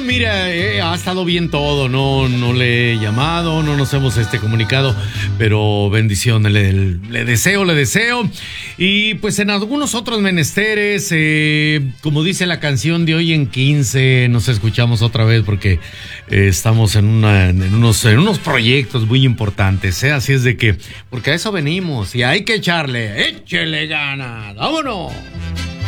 mira, ha estado bien todo, no le he llamado, no nos hemos comunicado, pero bendiciones, le deseo. Y pues en algunos otros menesteres, como dice la canción de hoy en 15, nos escuchamos otra vez porque estamos en unos proyectos muy importantes, así es de que, porque a eso venimos y hay que échele ganas, vámonos.